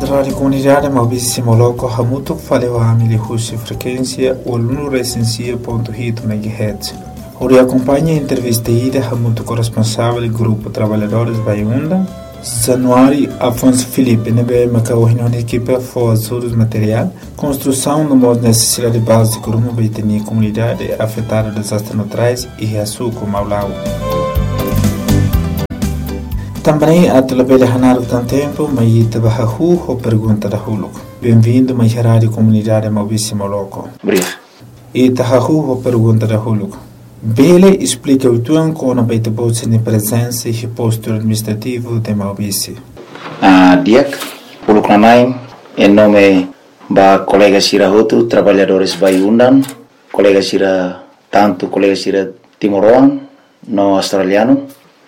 Rádio Comunidade Maurício Moloco Hamuto falou a milihussi frequência olnuresensia.hit MHz. Ori acompanha a entrevista ida Hamuto corresponsável do Grupo Trabalhadores Baiunda. Januário Afonso Felipe, nebe macaohino de equipe for ajudos material, construção no modo necessidade básica de uma baitania comunidade afetada por desastres naturais e reaçuco Maulau. Também a telebele Hanaro tem tempo, mas ita bahahu ou pergunta da Huluco. Bem-vindo mais rádio comunidade Maurício Moloco. Obrigado. Ita hahu ou pergunta da Huluco. Bele explica o tuan com a baita bolsa de presença e posto administrativo de Maurício. Diak, Huluco Nanai, em nome da colega Sira Hotu, trabalhadores Baiundan, colega Sira Timoroan, no australiano.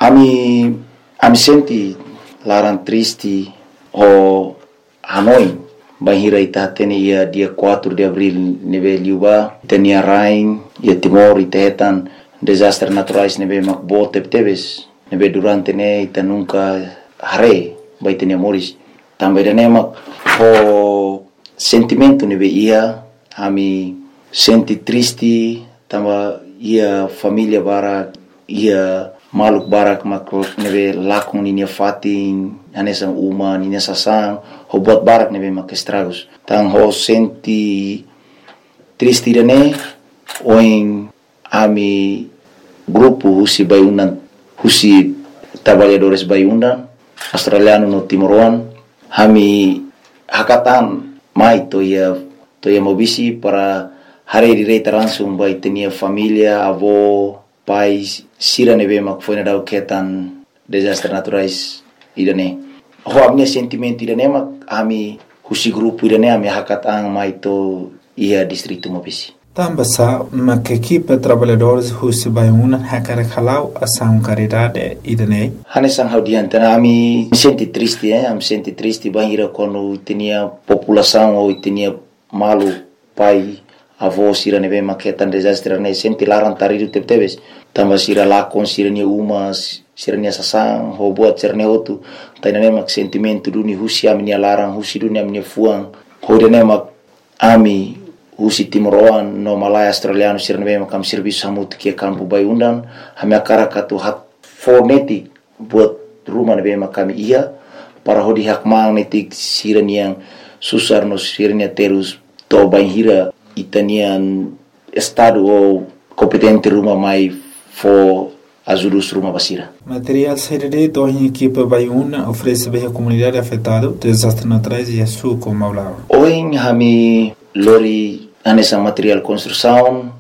Ami senti larang triste o Hanoi bahira ita tenia dia 4 de abril neve liuba tenia rain ia Timor itetan desastres naturais neve makbo tebes neve durante ne ita nunca hare bai tenia moris também de mak o sentimento neve ia ami senti triste tamba ia família bara ia maluk barak makro neve lakon ninia fatin anesan uma ninia sasang ho buat barak neve mak estragos tang ho senti triste dane oin ami grupo husi Baiundan husi trabalhadores Baiundan australiano no Timoroan hami hakatan mai toia mobisi para hari direita langsung bai tenia família avó pais sira neve mak foi na dau ketan desastres naturais idane ho amne sentimento idane mak ami husi grupo idane ami hakatang mai to ia distrito Mobisi Tambasa mak equipe trabalhadores husi Baiundan hakara khalau ação caridade idane hanesang haudiantana ami senti triste am senti triste bahira quando tinha população ou tinha malu pai avó sira neve maketan desastre ne senti larang taridu tebes tamba sira lakon sira nia umas sira nia sasang ho buat sirne hotu taina ne mak sentimento duni husi ami nia larang husi dunia ami nia fuang ho dene mak ami husi Timoroan no Malaya australiano sira neve mak am serviço hamut ke kampu Baiundan hami akara katu hak fonetik buat rumah neve mak kami ia para hodi hak magnetik sira nia susar no sira nia terus to banhira itanian estado ou competente rumah mai for ajudos rumah basira. Material CDD do a equipe Baiuna oferece bem a comunidade afetada desastres naturais e açúcar Maulau. Hoje hami lori anessa material construção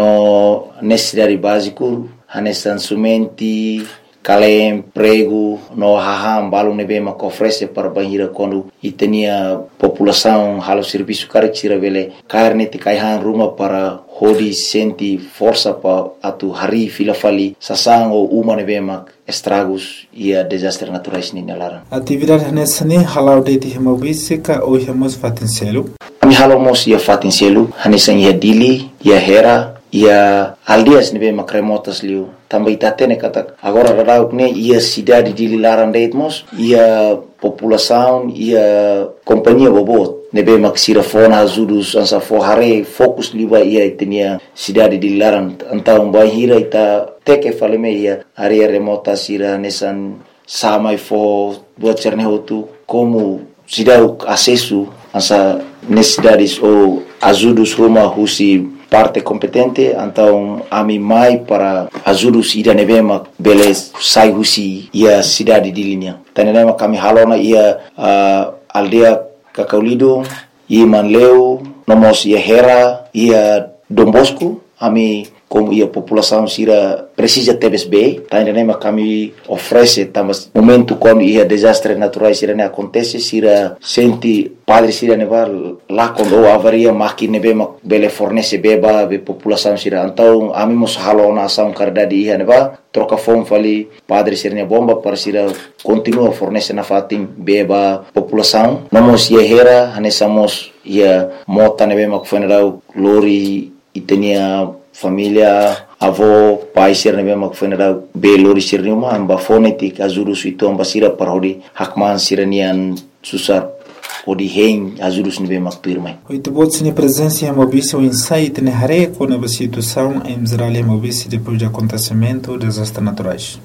no necessidade básico anessa sumenti kalem prego no haham balung nebe mak oferece para banhira quando itenia população halo serviço caricira vele carne te kaihan rumah para hodi senti força pa atu hari filafali sasang o uma nebe mak estragos ia desastres naturais ni nalaran atividade nessa ne halau de Maurício ka o hemos fatincelo ami halo mos ia fatincelo hanesan ia dili ia hera ia aldeas nebe mak remotas liu também tatene kata agora radau ne ia cidade de Lilaran deitmos ia população ia companhia bobot nebe mak sira fona ajudos ansa forhare fokus liba ia tenia cidade de Lilaran antau bahira ita teke faleme ia area remota sira nesan samai fo buat cerne hotu como cidade acesso ansa necessidades ou ajudos rumah husi parte competente então ami mai para ajudos ida nevema beles sai husi ia cidade de linha tanema kami halona ia aldea Kakaulido ia Manleu nomos ia Hera ia Dombosco ami como ia população sira precisa TBSB tanema kami oferece tamas momento quando ia desastres naturais sira ne acontece sira senti padre sira neva lá quando avaria máquina bema bele fornece beba be população sira então ami mos halona ação caridade ia neva troca fome fali padre sira ne bomba para sira continua fornece na fatim beba população nomos ia Hera hanesamos ia mota nebema kufenera lori itenia família avó pai sir nebe mak fenera be lori sir numa amba fonetik azuru suito amba sira parodi hakman siranian susar ou de rei ajudos nebe makpirmai. Oito botes na presença em Mobice o insight na reco na situação em Israel e Mobice depois do acontecimento dos desastres naturais.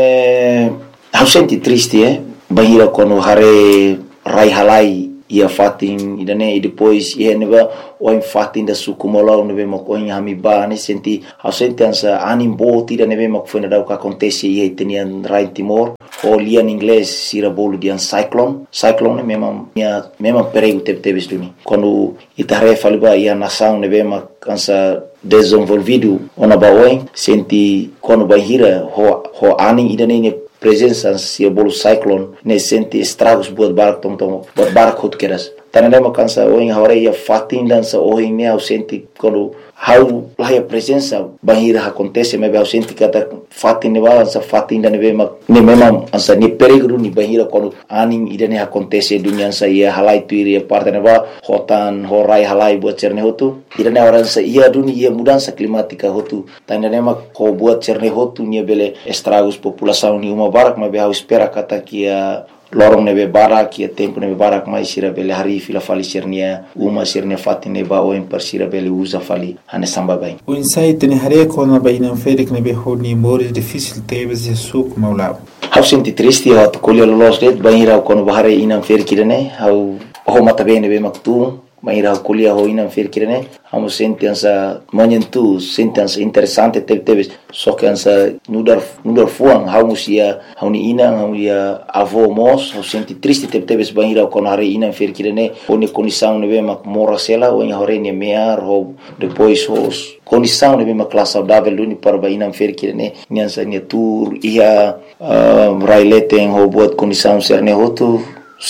Eu senti triste, bahira quando hare rai halai ia fatin idane e depois ia neba o em fatin da sukumola nebe makoin hamiba ne senti eu senti ansa animbo tira nebe makfuna da o que acontece ia tenian rai Timor o lia em inglês sira bolo de cyclone mesmo perigo teve duni quando itare faliba ia nação nebe makansa desenvolvido ona baoin senti quando bahira ho ani idane presença se bolo cyclone ne senti estragos buat barak buat barak hot keras tanane makansa oin hore ia fatin dansa oin ne au senti quando how lá a presença bahira acontece mas eu senti que até fatin ne balança fatin da ne mesmo ansa ne perigo ni bahira quando aning idane acontece dunia sa ia halai tuiri parte ne ba hotan horai halai buat cerne hotu idane orang sa ia dunia ia mudança climática hotu tanane ko buat cerne hotu ni bele estragos população ni uma barak mas eu espera kata kia lorong nebe barak ia tempo nebe barak mais sira bele hari fila fali sirnia uma sirnia fatin neba o per sira bele usa fali ane samba bem o insight ne hare ko na baina ferik nebe honi more difícil tebes suk maulab eu senti triste eu colher los red baira quando bahare inam ferik ne eu ho mata bem nebe maktu baira colher ho inam ferik ne amo senti ansa manyentu senti ansa interessante tebes só que ansa nudar fuang hausia hauni ina hauia avô mos eu senti triste tebes baira quando hare inam ferik ne oni condição nebe mak morasela o hore ne mear ho depois os condição nebe mak classe saudável luni para bainam ferik ne nyansa ne tour ia raileten ho buat condição serne hotu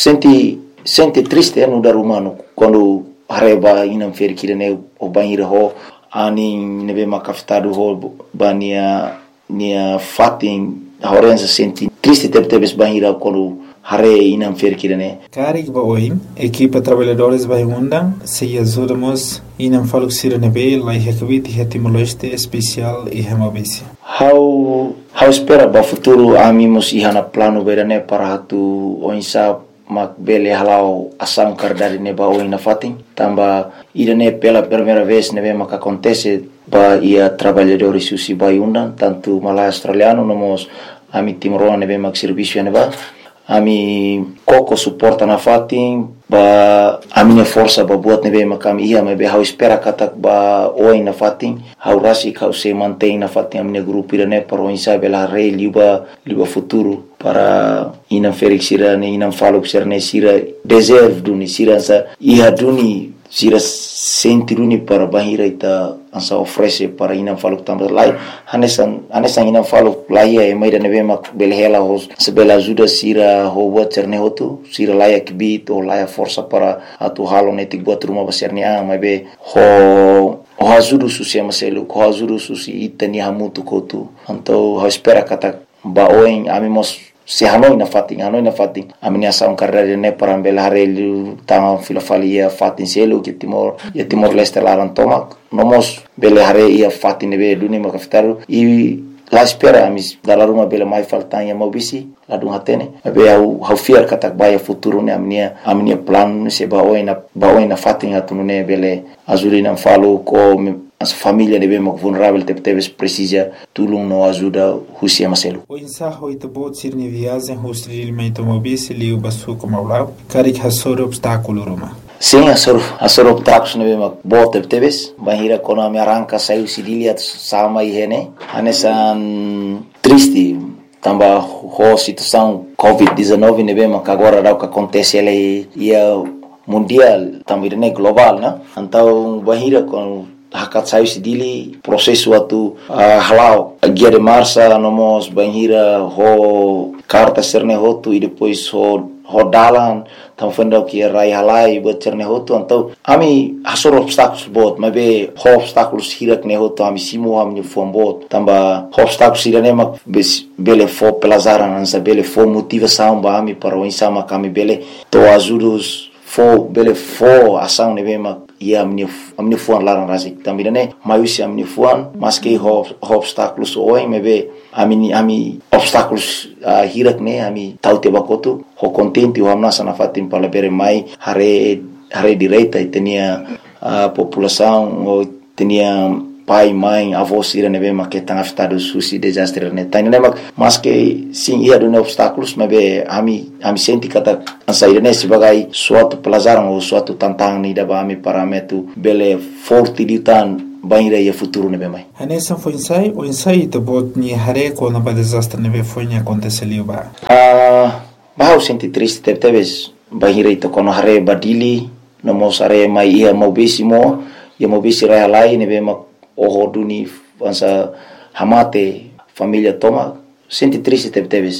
senti triste no dar humano quando hareba inam ferik ne o banheiro ho ani nebe makafitado ho bania nia fatin horenza senti triste tebes banheiro quando hare inam ferik ne karik ba oi equipa trabalhadores vai undang se ajudamos inam faluk sira nebe lai hekvit hetimologiste especial e hemabisi how espera ba futuro amimos ihana plano berane para hatu oinsa mak bele halau asam kardari ne ba oina fatin tamba irane pela primeira vez nebe mak acontece ba ia trabalhadores susi vai undang tanto malai australiano nomos ami timoroa nebe mak serviço ne ba ami koko suporta na fatin ba amine força ba buat nebe makam ia me be how espera katak ba oi na fatin how rasi kau se mantém na fatin amine grupo irane para o insa bela rei liba futuro para inam ferik sira ne inam faluk sirne sira deserve duni sira sa ia duni sira senti duni para bahira ita ansa oferece para inam faluk tambah lai anesan inam faluk lai e mai da nebe mak belhela hos sebela ajuda sira ho buat sirne hotu sira lai kibit o lai força para atu halo netik buat rumah besarni mai be ho ajuda susi maselu ho ajuda susi itani hamutu kotu anto ho espera kata ba oin amimos se hanoi na fatin amini asam karere ne parambel harelu tang filofalia fatin selu ke timor leste laran tomak nomos bele hare ia fatin be duni makaftaru i la espera amis dalla ruma bele mai faltan ya mobisi la dun hatene be au fiar katak baya futuro ne amnia plan se ba oina fatin atunune bele azurina falo ko as família nebe mak vulnerável tebes precisa tulung no ajuda husia maselu o insaho ito bot sirni viagem hostil mento mobisi liu basu como lá karik hasor obstáculo roma sim asor obstáculos nebe mak bot tebes bahira kono me arranca saiu sidilia sama ihene anesan triste tamba ho situação covid-19 nebe mak agora o que acontece ele ia mundial também né global né então bahira com hakat saiu sidili processo atu halau guia de marcha nomos banhira ho carta serne hotu e depois ho dalan tam fenda que rai halai buat serne hotu então ami hasor obstáculos bot mas be obstáculos hirak ne hotu ami simo ami fom bot tamba obstáculos irane mak bele fo pelazaran ansa bele fo motivação ba ami para o insama kami bele to ajudos fo ação nebe mak ia amin'ny foan larang rasik tambira ne maiusi amin'ny foan maske obstáculos oi mebe ami obstáculos hirak ne ami taute bakotu ho contente o amna sana fatim palabere mai hare direita tenia população o tenia pai, mãe, avô sira nebe maketang afetado susi desastre ne tani ne mas que sim ia do obstáculos mebe ami senti kata ansaira ne sebagai suatu pelajaran ou suatu tantang ni daba ami parametu bele forte ditan banira ia futuro nebe mai anessa foi o ensaio de bot ni hare ko na ba desastre nebe foi ni aconteceu ba bahau senti triste teves banira ito kono hare badili no mosare mai ia mobisimo ia mobisi raya lai nebe o duni ansa hamate família toma senti triste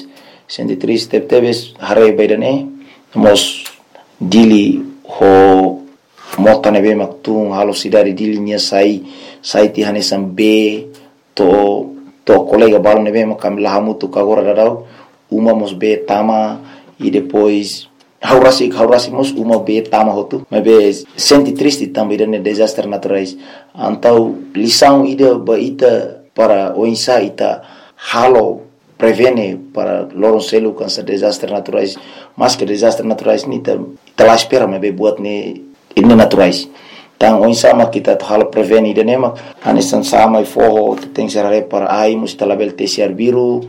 teves hare baidane mos dili ho mota nebe maktung halo sidari dili nia sai ti hanesan be to colega bal nebe makam lahamu tu kagora dadau uma mos be tama e depois haurasi mos uma be tama hotu mebe senti triste também ne desastre naturais antau lição ida baita para o insa ita halo prevene para loron selu cansa desastre naturais mas que desastre naturais ni ta la espera mebe buat ne ini naturais tang o insa ma kita halo prevene ida nema anesan sama ifo tem serare para ai mustalabel tesiar biru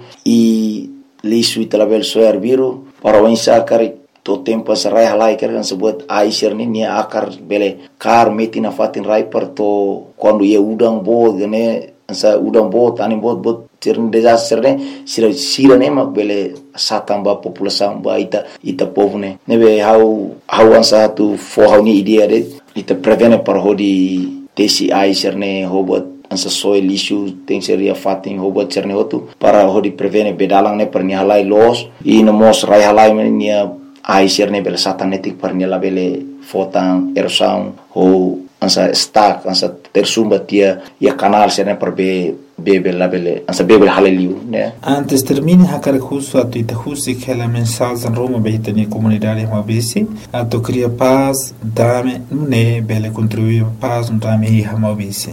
e lisu italabel soar biru para o insa kari to tempo sarai halai kan sebut aisir ni akar bele kar meti na fatin rai per to quando ia udang bo gane sa udang bo tani bot tirn desastre ne sira ne mak bele satamba população ba ita povo ne nebe how ansa tu for ni idea de ita prevene par hodi tesi aisir ne hobot ansa soil issue tem seria fatin hobot cerne hotu para hodi prevene bedalang ne per ni halai los e no mos rai halai ne aisir ne bele satanetik par ni la bele fotan erosão ou ansa stack ansa tersumba tia ia canal serne per bebe la bele ansa bebe haleliu né antes termine hakar justo atu ita justi que la mensagem en Roma beita ni comunidade mabisi atu cria paz dame ne bele contribuir paz dame hi mabisi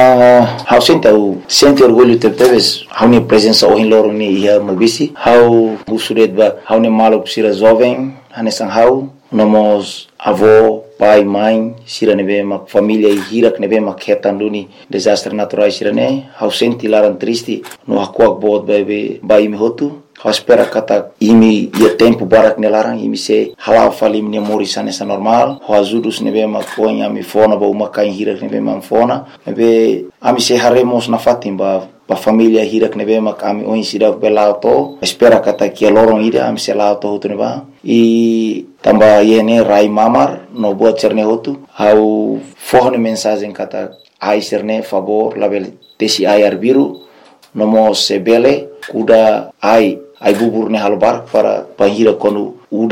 how sente orgulho teves how ni presença o loro ni hi mabisi how busuret ba how ni malo sira jovem hanesan how nomos avô pai mãe sira nebe mak família e hirak nebe mak hetanduni desastre naturais sira ne how senti laran triste no hakuak bot bebe bai mi hotu how espera kata imi ia tempo barak ne larang imi se hala fali mi moris anesa normal how azudus nebe mak ponya mi fona ba uma kai hirak nebe mak fona nebe ami se haremos na fatim ba família hirak nebe mak ami oin sira belauto espera kata kia lorong ida ami se lauto hotu neba e tamba yene rai mamar no buat cerne hotu how forne mensagem kata ai cerne favor label tesi ai arbiru nomo sebele kuda ai bubur ne halbar para pahira konu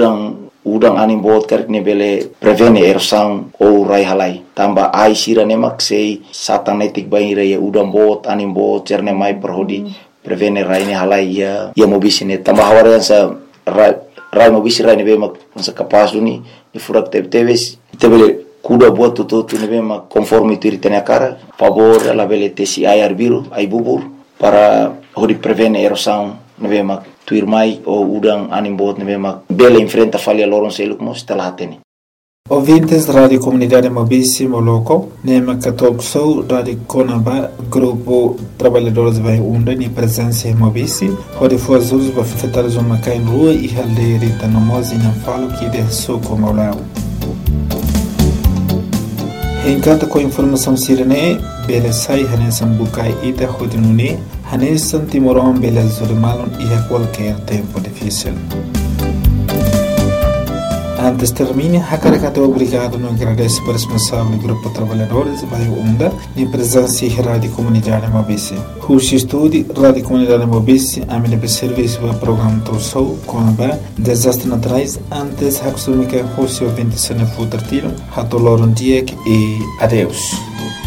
udang anim bot karik ne bele prevene erosang ou rai halai tamba ai sira ne mak sei satanetik bahira ya udang bot anim bot cerne mai perhodi prevene rai ne halai ya mobisine tamba hawarian sa rai mobisi rai ne be mak sa kapas duni ni furak teves tebele kuda buat tu ne be mak conforme tu ritene cara favor la bele tesi ai arbiru ai bubur para hodi prevene erosang ne be mak tuir mai o udang anim bot ne be mak bele enfrenta falha loron seluk mos talateni ouvintes Rádio Comunidade Mobisi Moloco, Nema Katokso, Rádio Conaba, Grupo Trabalhadores vai Unda, ni presença em Mobisi, onde foi as usos para afetar os macai em rua e halderita no mozi não falo que de soco maulao. Em cada com informação sirene, bele sai hanesan bukai ida hodinuni, hanesan timoron bele zulmalon e a qualquer tempo difícil. Antes termine, Hakarakato obrigado no agradece para o responsável do Grupo Trabalhadores Bairro Unda, em presença da Rádio Comunidade Mobisi. Rushi Estúdio, Rádio Comunidade Mobisi, a minha serviço do programa Torsou, com a desastre naturais, antes Haksumika Rushi ouvinte se não for tratilo, Hatoloron Diek e adeus.